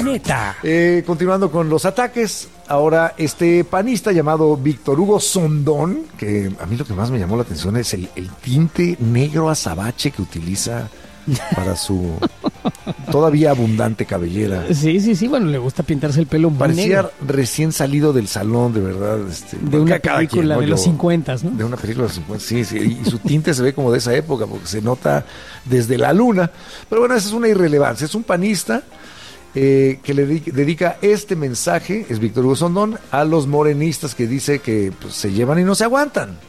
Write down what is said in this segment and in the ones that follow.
Neta. Continuando con los ataques, ahora este panista llamado Víctor Hugo Sondón, que a mí lo que más me llamó la atención es el tinte negro azabache que utiliza para su todavía abundante cabellera. Sí, bueno, le gusta pintarse el pelo muy Parecía negro. recién salido del salón, de verdad. De una película de los 50, ¿no? De una película de los 50, sí, y su tinte se ve como de esa época, porque se nota desde la luna. Pero bueno, esa es una irrelevancia. Es un panista que le dedica este mensaje, es Víctor Hugo Sondón, a los morenistas que dice que pues, se llevan y no se aguantan.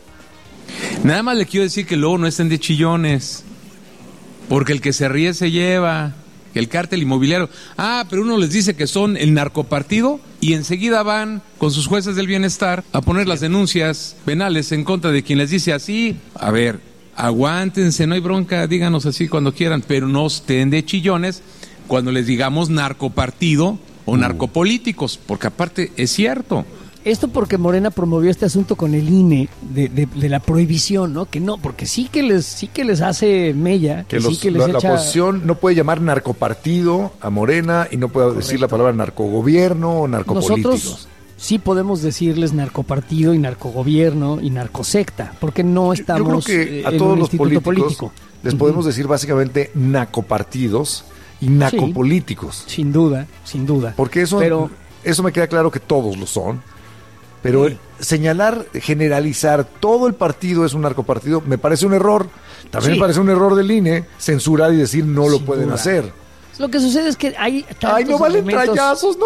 Nada más le quiero decir que luego no estén de chillones. Porque el que se ríe se lleva, el cártel inmobiliario. Pero uno les dice que son el narcopartido y enseguida van con sus jueces del bienestar a poner las denuncias penales en contra de quien les dice así. A ver, aguántense, no hay bronca, díganos así cuando quieran, pero no estén de chillones cuando les digamos narcopartido o narcopolíticos, porque aparte es cierto. Esto porque Morena promovió este asunto con el INE de la prohibición, ¿no? Que no, porque sí que les hace mella, que sí que les la echa... oposición no puede llamar narcopartido a Morena y no puede decir la palabra narcogobierno o narcopolíticos. Nosotros sí podemos decirles narcopartido y narcogobierno y narcosecta, porque no estamos yo creo que a en todos un los instituto políticos les podemos decir básicamente nacopartidos y nacopolíticos. Sí, sin duda. Porque eso me queda claro que todos lo son. Pero señalar, generalizar, todo el partido es un narcopartido, me parece un error. También me parece un error del INE censurar y decir no lo pueden hacer. Lo que sucede es que hay tantos no valen trallazos.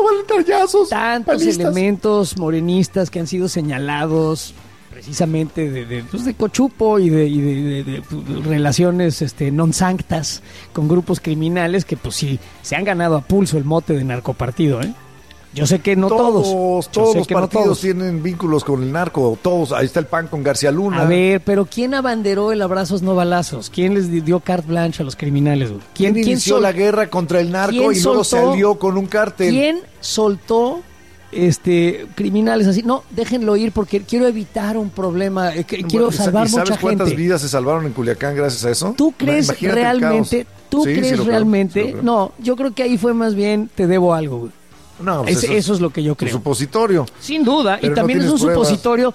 Tantos elementos morenistas que han sido señalados precisamente de cochupo y de relaciones non sanctas con grupos criminales que pues sí, se han ganado a pulso el mote de narcopartido, ¿eh? Yo sé que no todos. Todos los partidos tienen vínculos con el narco, todos. Ahí está el PAN con García Luna. A ver, pero ¿quién abanderó el abrazos no balazos? ¿Quién les dio carte blanche a los criminales? ¿Quién inició la guerra contra el narco y luego se alió con un cártel? ¿Quién soltó criminales así? No, déjenlo ir porque quiero evitar un problema. Quiero salvar mucha gente. ¿Sabes cuántas vidas se salvaron en Culiacán gracias a eso? ¿Tú crees realmente? Creo. No, yo creo que ahí fue más bien te debo algo, güey. No, pues eso es lo que yo creo. Un supositorio. Sin duda, pero y también es un supositorio,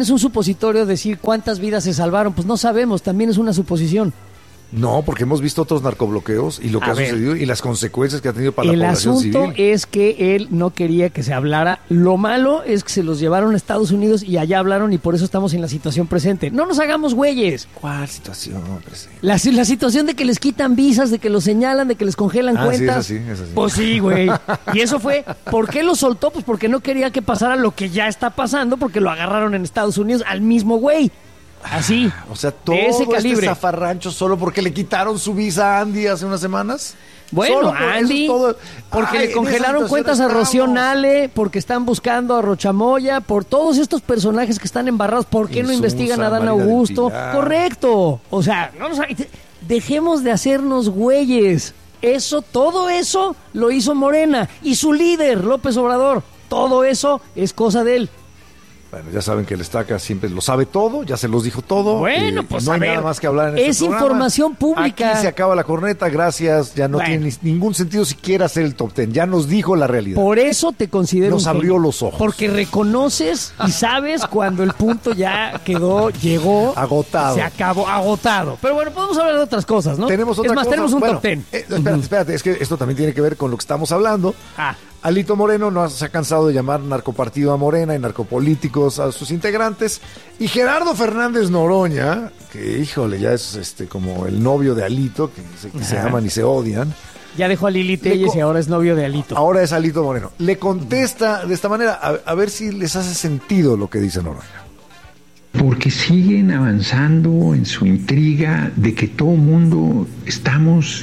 decir cuántas vidas se salvaron, pues no sabemos, también es una suposición. No, porque hemos visto otros narcobloqueos y lo que ha sucedido y las consecuencias que ha tenido para la población civil. El asunto es que él no quería que se hablara. Lo malo es que se los llevaron a Estados Unidos y allá hablaron y por eso estamos en la situación presente. No nos hagamos güeyes. ¿Cuál situación presente? La situación de que les quitan visas, de que los señalan, de que les congelan cuentas. Sí, es así. Pues sí, güey. Y eso fue, ¿por qué lo soltó? Pues porque no quería que pasara lo que ya está pasando, porque lo agarraron en Estados Unidos al mismo güey. Así, o sea, todo ese calibre. Este zafarrancho solo porque le quitaron su visa a Andy hace unas semanas. Bueno, Andy, porque le congelaron cuentas a Rocío Nale, porque están buscando a Rochamoya, por todos estos personajes que están embarrados, ¿por qué no investigan a Adán Augusto? Correcto, o sea, dejemos de hacernos güeyes. Todo eso lo hizo Morena y su líder, López Obrador. Todo eso es cosa de él. Bueno, ya saben que el Estaca siempre lo sabe todo, ya se los dijo todo. Bueno, pues no hay nada más que hablar en este programa. Es información pública. Aquí se acaba la corneta, gracias. Ya no tiene ningún sentido siquiera hacer el top 10. Ya nos dijo la realidad. Por eso te considero nos abrió los ojos. Porque reconoces y sabes cuando el punto ya llegó. Agotado. Se acabó, agotado. Pero bueno, podemos hablar de otras cosas, ¿no? Tenemos otra cosa. Tenemos un top 10. Espérate, es que esto también tiene que ver con lo que estamos hablando. Alito Moreno no se ha cansado de llamar narcopartido a Morena y narcopolíticos a sus integrantes. Y Gerardo Fernández Noroña, que híjole, ya es como el novio de Alito, que se aman y se odian. Ya dejó a Lili Telles y ahora es novio de Alito. Ahora es Alito Moreno. Le contesta de esta manera, a ver si les hace sentido lo que dice Noroña. Porque siguen avanzando en su intriga de que todo mundo estamos,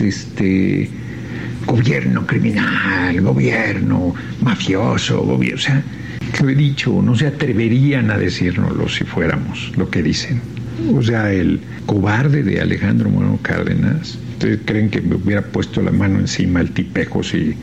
gobierno criminal, gobierno mafioso, o sea, lo he dicho, no se atreverían a decírnoslo si fuéramos lo que dicen. O sea, el cobarde de Alejandro Moreno Cárdenas, ¿ustedes creen que me hubiera puesto la mano encima el tipejo si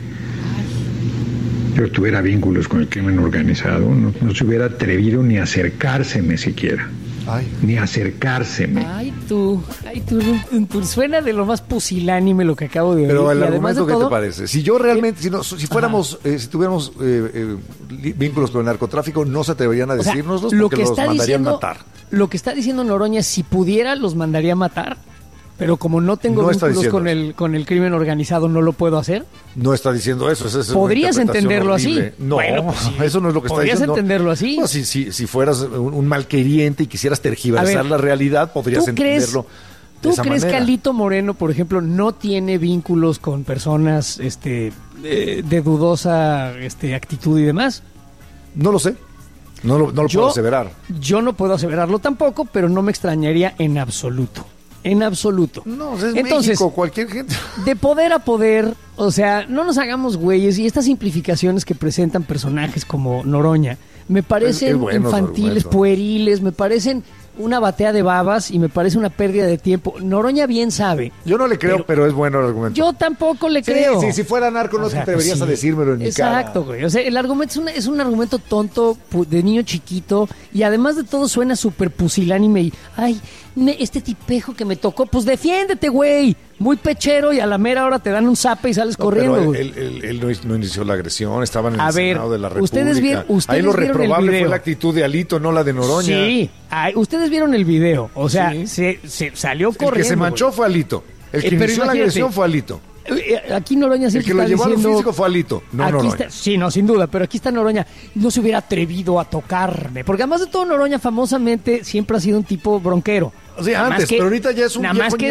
yo tuviera vínculos con el crimen organizado? No se hubiera atrevido ni a acercárseme siquiera. ni acercárseme. Ay, tú, suena de lo más pusilánime lo que acabo de oír. Pero el y argumento, ¿qué te parece? Si yo realmente, si fuéramos, si tuviéramos vínculos con el narcotráfico, no se atreverían a decírnoslos porque los mandarían matar. Lo que está diciendo Noroña, si pudiera, los mandaría matar. Pero como no tengo vínculos con el crimen organizado, ¿no lo puedo hacer? No está diciendo eso. Esa es ¿Podrías entenderlo horrible. así? No, bueno, pues sí. Eso no es lo que está diciendo. ¿Podrías entenderlo así? No, si fueras un malqueriente y quisieras tergiversar la realidad, podrías entenderlo de esa manera. ¿Tú crees que Alito Moreno, por ejemplo, no tiene vínculos con personas de dudosa actitud y demás? No lo sé. No lo puedo aseverar. Yo no puedo aseverarlo tampoco, pero no me extrañaría en absoluto. En absoluto. No, es entonces, México, cualquier gente. De poder a poder, o sea, no nos hagamos güeyes, y estas simplificaciones que presentan personajes como Noroña me parecen infantiles, pueriles, me parecen una batea de babas y me parece una pérdida de tiempo. Noroña bien sabe. Yo no le creo, pero es bueno el argumento. Yo tampoco le creo. Sí, si fuera narco no te atreverías a decírmelo en mi cara. Exacto, güey. O sea, el argumento es un argumento tonto de niño chiquito y además de todo suena súper pusilánime y, ay, este tipejo que me tocó, pues defiéndete, güey. Muy pechero y a la mera hora te dan un zape y sales corriendo, güey. Él no inició la agresión, estaba en el Senado de la República. Ustedes ahí lo reprobable fue la actitud de Alito, no la de Noroña. Sí, ustedes vieron el video, o sea, se salió corriendo. El que se manchó fue Alito, el que inició la agresión fue Alito. Aquí Noroña sí el que lo llevó al físico fue Alito, no Noroña. Sí, no, sin duda, pero aquí está Noroña. No se hubiera atrevido a tocarme, porque además de todo Noroña famosamente siempre ha sido un tipo bronquero. O sea, antes, pero ahorita ya es un nada más que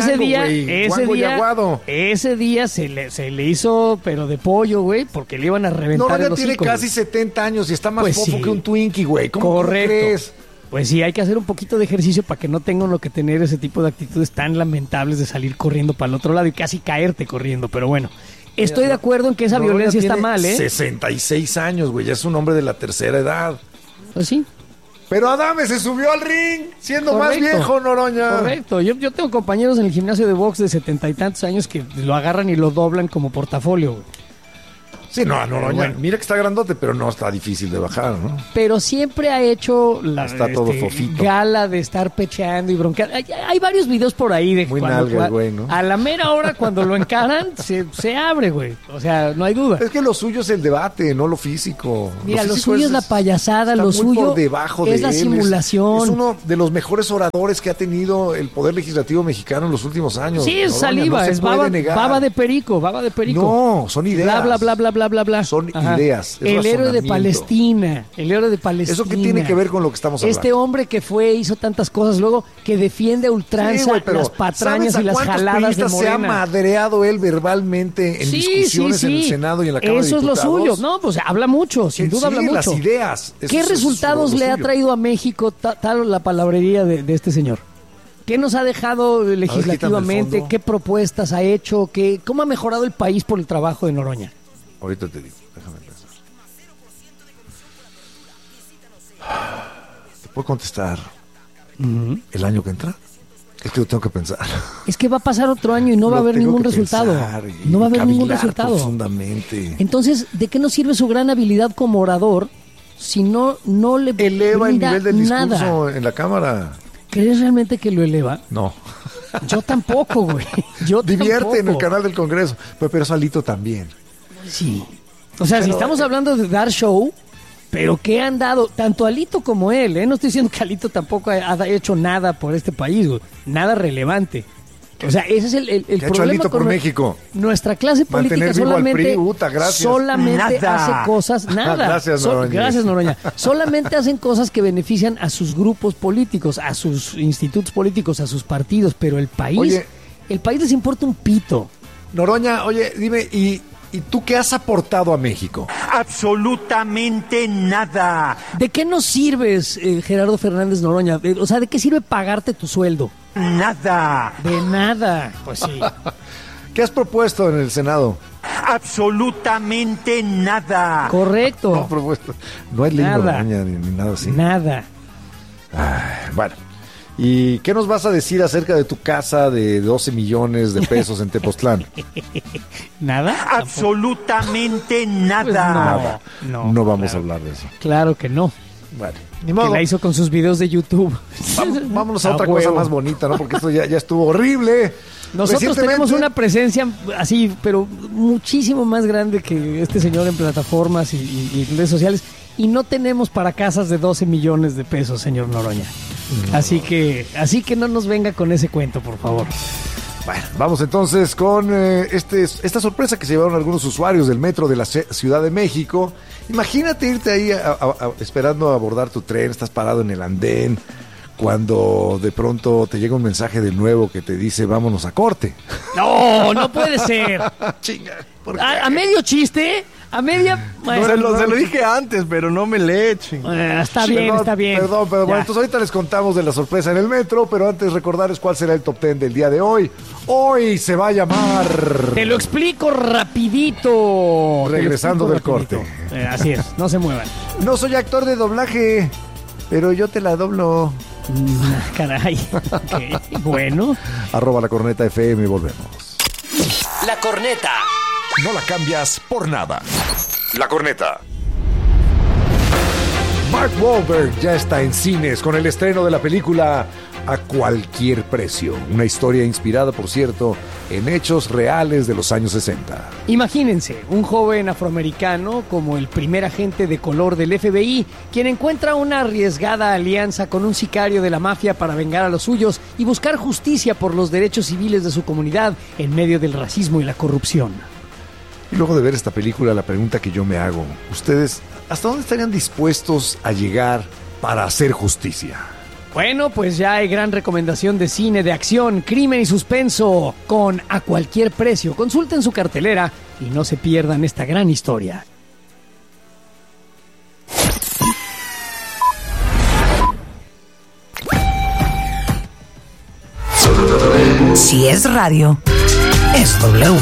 ese día se le hizo, pero de pollo, güey, porque le iban a reventar el hocico. Noroña tiene casi 70 años y está más fofo que un Twinkie, güey. ¿Cómo crees? Pues sí, hay que hacer un poquito de ejercicio para que no tengan lo que tener ese tipo de actitudes tan lamentables de salir corriendo para el otro lado y casi caerte corriendo, pero bueno. Estoy de acuerdo en que esa violencia está mal, ¿eh? 66 años, güey, ya es un hombre de la tercera edad. Pues sí. Pero Adame se subió al ring, siendo más viejo, Noroña. Correcto. Yo tengo compañeros en el gimnasio de box de 70 y tantos años que lo agarran y lo doblan como portafolio, güey. Sí, no, Noroña, bueno, mira que está grandote, pero no está difícil de bajar, ¿no? Pero siempre ha hecho la todo fofito. Gala de estar pecheando y bronqueando. Hay varios videos por ahí de muy nalga, güey, ¿no? A la mera hora cuando lo encaran se abre, güey. O sea, no hay duda. Es que lo suyo es el debate, no lo físico. Mira, lo suyo es la payasada, lo suyo por debajo de es la simulación. Es uno de los mejores oradores que ha tenido el Poder Legislativo mexicano en los últimos años. Sí, es Noroña, saliva, no es baba de perico. No, son ideas. Bla, bla, bla, bla, bla, bla. Son ideas. El héroe de Palestina. ¿Eso qué tiene que ver con lo que estamos hablando? Este hombre que hizo tantas cosas, luego que defiende a ultranza las patrañas y las jaladas de Morena. Se ha madreado él verbalmente en discusiones en el Senado y en la Cámara de Diputados? Eso es lo suyo. No, pues habla mucho, sin duda habla mucho. Las ideas. ¿Qué resultados le ha traído a México tal la palabrería de este señor? ¿Qué nos ha dejado legislativamente? ¿Qué propuestas ha hecho? ¿Cómo ha mejorado el país por el trabajo de Noroña? Ahorita te digo, déjame pensar. ¿Te puedo contestar el año que entra? Es que lo tengo que pensar. Es que va a pasar otro año y no va a haber ningún resultado. No va a haber ningún resultado. Profundamente. Entonces, ¿de qué nos sirve su gran habilidad como orador si no le eleva el nivel del discurso en la Cámara? ¿Crees realmente que lo eleva? No. Yo tampoco, güey. Divierte en el canal del Congreso. Pero Alito también. Sí. O sea, si estamos hablando de dar show, pero ¿qué han dado? Tanto Alito como él, ¿eh? No estoy diciendo que Alito tampoco ha hecho nada por este país, güey. Nada relevante. O sea, ese es el ¿Qué problema ha hecho Alito por México? Nuestra clase política solamente hace cosas, nada. Gracias, Noroña. Solamente hacen cosas que benefician a sus grupos políticos, a sus institutos políticos, a sus partidos, pero el país les importa un pito. Noroña, oye, dime, ¿y tú qué has aportado a México? Absolutamente nada. ¿De qué nos sirves, Gerardo Fernández Noroña? O sea, ¿de qué sirve pagarte tu sueldo? Nada. De nada, pues sí. ¿Qué has propuesto en el Senado? Absolutamente nada. Correcto. No, propuesto. No hay ley Noroña ni nada así. Nada. Bueno. ¿Y qué nos vas a decir acerca de tu casa de 12 millones de pesos en Tepoztlán? ¿Nada? Absolutamente nada. Pues no vamos a hablar de eso. Claro que no. Bueno, ni modo. Que la hizo con sus videos de YouTube. Vámonos a otra cosa más bonita, ¿no? Porque esto ya estuvo horrible. Nosotros tenemos una presencia así, pero muchísimo más grande que este señor en plataformas y redes sociales. Y no tenemos para casas de 12 millones de pesos, señor Noroña. No. Así que no nos venga con ese cuento, por favor. Bueno, vamos entonces con esta sorpresa que se llevaron algunos usuarios del metro de la Ciudad de México. Imagínate irte ahí esperando a abordar tu tren, estás parado en el andén, cuando de pronto te llega un mensaje del nuevo que te dice vámonos a corte. No puede ser. Chinga, ¿por qué? A medio chiste, a media... Se lo dije antes, pero no me le echen. Está bien. Perdón, pero bueno, entonces ahorita les contamos de la sorpresa en el metro, pero antes recordarles cuál será el top 10 del día de hoy. Hoy se va a llamar... Te lo explico rapidito. Regresando del corte. Así es, no se muevan. No soy actor de doblaje, pero yo te la doblo. Caray. Okay. Bueno. @lacorneta.fm, volvemos. La Corneta. No la cambias por nada. La Corneta. Mark Wahlberg ya está en cines con el estreno de la película A Cualquier Precio. Una historia inspirada, por cierto, en hechos reales de los años 60. Imagínense, un joven afroamericano como el primer agente de color del FBI, quien encuentra una arriesgada alianza con un sicario de la mafia para vengar a los suyos y buscar justicia por los derechos civiles de su comunidad en medio del racismo y la corrupción. Y luego de ver esta película, la pregunta que yo me hago, ustedes, ¿hasta dónde estarían dispuestos a llegar para hacer justicia? Bueno, pues ya hay gran recomendación de cine de acción, crimen y suspenso con A Cualquier Precio. Consulten su cartelera y no se pierdan esta gran historia. Si es radio, es W.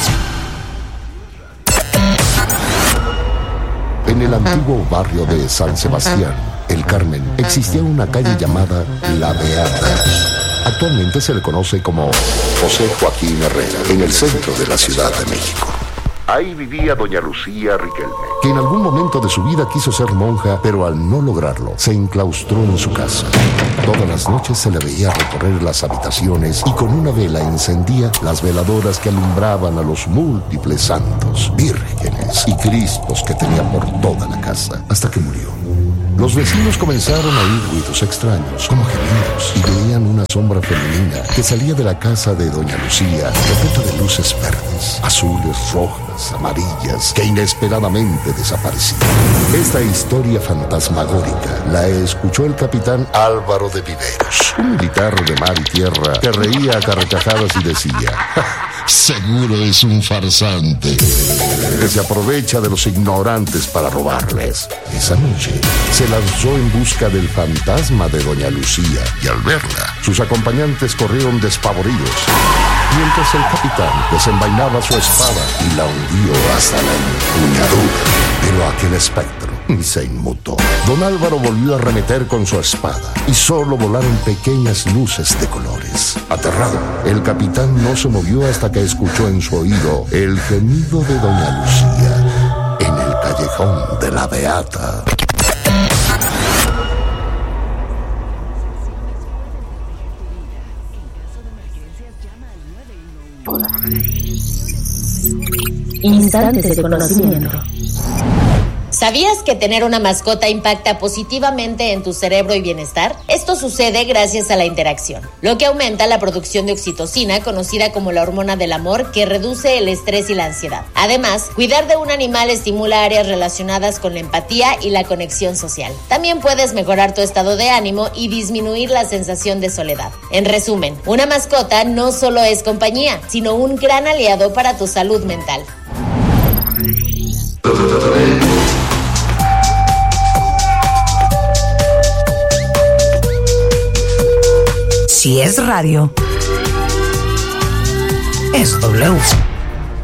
En el antiguo barrio de San Sebastián, El Carmen, existía una calle llamada La Beata. Actualmente se le conoce como José Joaquín Herrera, en el centro de la Ciudad de México. Ahí vivía doña Lucía Riquelme, que en algún momento de su vida quiso ser monja, pero al no lograrlo, se enclaustró en su casa. Todas las noches se le veía recorrer las habitaciones y con una vela encendía las veladoras que alumbraban a los múltiples santos, vírgenes y cristos que tenía por toda la casa, hasta que murió. Los vecinos comenzaron a oír ruidos extraños, como gemidos, y veían una sombra femenina que salía de la casa de doña Lucía, repleta de luces verdes, azules, rojas, amarillas, que inesperadamente desaparecían. Esta historia fantasmagórica la escuchó el capitán Álvaro de Viveros, un militar de mar y tierra que reía a carcajadas y decía: seguro es un farsante que se aprovecha de los ignorantes para robarles. Esa noche se lanzó en busca del fantasma de doña Lucía y al verla, sus acompañantes corrieron despavoridos, mientras el capitán desenvainaba su espada y la hundió hasta la empuñadura. Pero aquel espectro se inmutó. Don Álvaro volvió a arremeter con su espada y solo volaron pequeñas luces de colores. Aterrado, el capitán no se movió hasta que escuchó en su oído el gemido de doña Lucía en el callejón de la Beata. Instantes de conocimiento. ¿Sabías que tener una mascota impacta positivamente en tu cerebro y bienestar? Esto sucede gracias a la interacción, lo que aumenta la producción de oxitocina, conocida como la hormona del amor, que reduce el estrés y la ansiedad. Además, cuidar de un animal estimula áreas relacionadas con la empatía y la conexión social. También puedes mejorar tu estado de ánimo y disminuir la sensación de soledad. En resumen, una mascota no solo es compañía, sino un gran aliado para tu salud mental. Si es radio, es W.